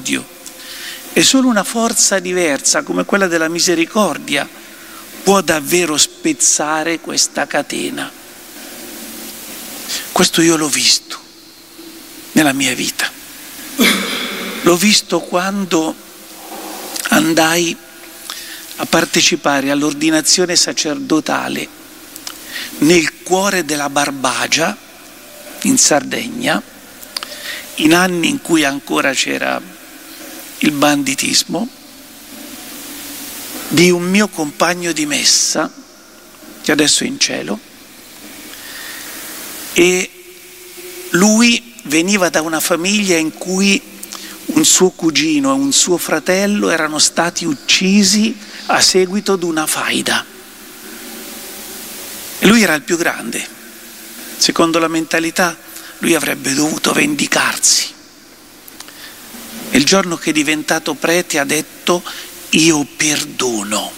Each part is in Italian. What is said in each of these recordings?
odio. E solo una forza diversa come quella della misericordia può davvero spezzare questa catena. Questo io l'ho visto nella mia vita. L'ho visto quando andai a partecipare all'ordinazione sacerdotale nel cuore della Barbagia, in Sardegna, in anni in cui ancora c'era il banditismo, di un mio compagno di messa, che adesso è in cielo, e lui veniva da una famiglia in cui un suo cugino e un suo fratello erano stati uccisi a seguito di una faida. E lui era il più grande. Secondo la mentalità, lui avrebbe dovuto vendicarsi. E il giorno che è diventato prete ha detto: io perdono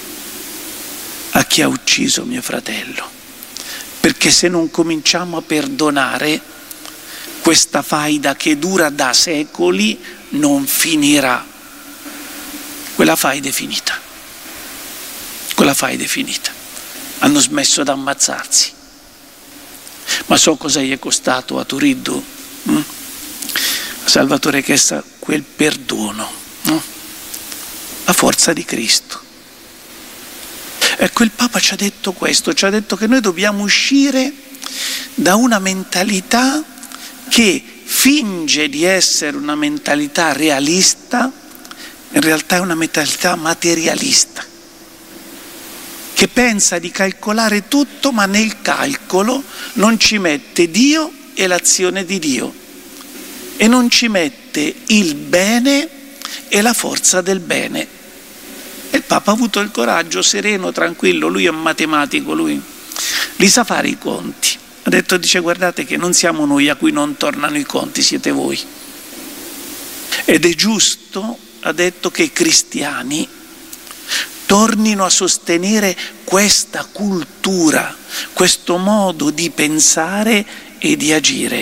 a chi ha ucciso mio fratello, perché se non cominciamo a perdonare, questa faida che dura da secoli non finirà. Quella faida è finita. Quella faida è finita. Hanno smesso di ammazzarsi. Ma so cosa gli è costato a Turiddu? Salvatore Chessa, quel perdono, la forza di Cristo. Ecco, il Papa ci ha detto questo, ci ha detto che noi dobbiamo uscire da una mentalità che finge di essere una mentalità realista, in realtà è una mentalità materialista, che pensa di calcolare tutto, ma nel calcolo non ci mette Dio e l'azione di Dio, e non ci mette il bene e la forza del bene. E il Papa ha avuto il coraggio, sereno, tranquillo, lui è un matematico, lui li sa fare i conti. Ha detto, dice, guardate che non siamo noi a cui non tornano i conti, siete voi. Ed è giusto, ha detto, che i cristiani tornino a sostenere questa cultura, questo modo di pensare e di agire.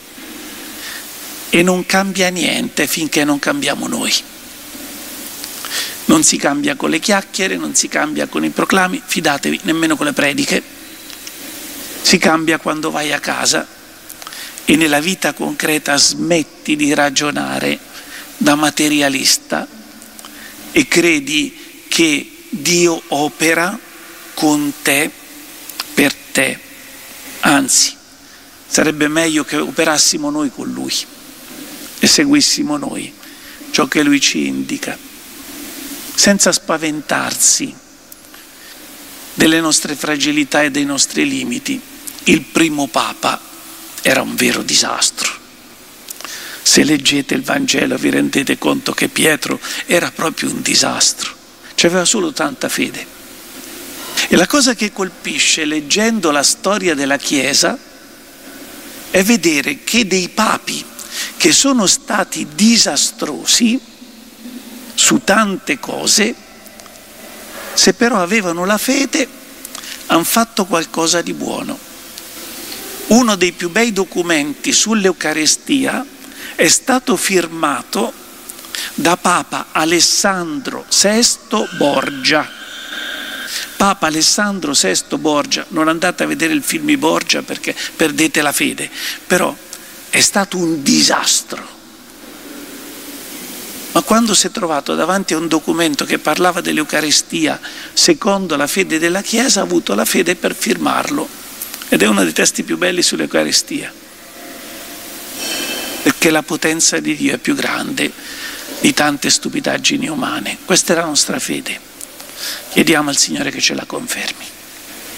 E non cambia niente finché non cambiamo noi. Non si cambia con le chiacchiere, non si cambia con i proclami, fidatevi, nemmeno con le prediche. Si cambia quando vai a casa e nella vita concreta smetti di ragionare da materialista e credi che Dio opera con te, per te. Anzi, sarebbe meglio che operassimo noi con Lui e seguissimo noi ciò che Lui ci indica, senza spaventarsi delle nostre fragilità e dei nostri limiti. Il primo Papa era un vero disastro. Se leggete il Vangelo vi rendete conto che Pietro era proprio un disastro, c'aveva solo tanta fede. E la cosa che colpisce leggendo la storia della Chiesa è vedere che dei papi che sono stati disastrosi su tante cose, se però avevano la fede, hanno fatto qualcosa di buono. Uno dei più bei documenti sull'Eucaristia è stato firmato da Papa Alessandro VI Borgia. Papa Alessandro VI Borgia, non andate a vedere il film di Borgia perché perdete la fede, però è stato un disastro. Ma quando si è trovato davanti a un documento che parlava dell'Eucaristia secondo la fede della Chiesa, ha avuto la fede per firmarlo. Ed è uno dei testi più belli sull'Eucaristia, perché la potenza di Dio è più grande di tante stupidaggini umane. Questa è la nostra fede. Chiediamo al Signore che ce la confermi.